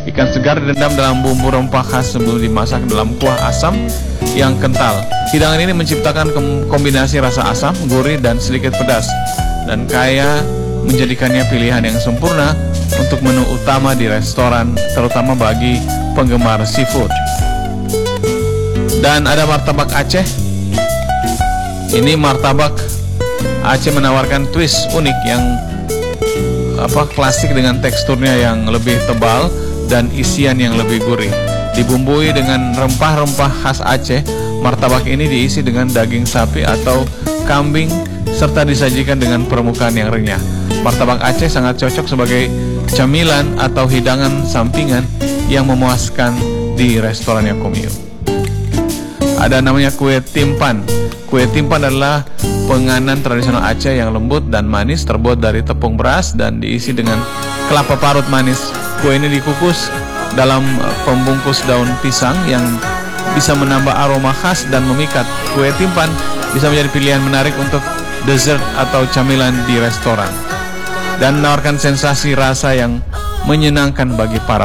Ikan segar direndam dalam bumbu rempah khas sebelum dimasak dalam kuah asam yang kental. Hidangan ini menciptakan kombinasi rasa asam, gurih, dan sedikit pedas, dan kaya menjadikannya pilihan yang sempurna untuk menu utama di restoran, terutama bagi penggemar seafood. Dan ada martabak Aceh. Ini martabak Aceh menawarkan twist unik yang klasik dengan teksturnya yang lebih tebal dan isian yang lebih gurih. Dibumbui dengan rempah-rempah khas Aceh, martabak ini diisi dengan daging sapi atau kambing serta disajikan dengan permukaan yang renyah. Martabak Aceh sangat cocok sebagai camilan atau hidangan sampingan yang memuaskan di restoran Yakumio. Ada namanya kue timpan. Kue timpan adalah penganan tradisional Aceh yang lembut dan manis, terbuat dari tepung beras dan diisi dengan kelapa parut manis. Kue ini dikukus dalam pembungkus daun pisang yang bisa menambah aroma khas dan memikat. Kue timpan bisa menjadi pilihan menarik untuk dessert atau camilan di restoran dan menawarkan sensasi rasa yang menyenangkan bagi para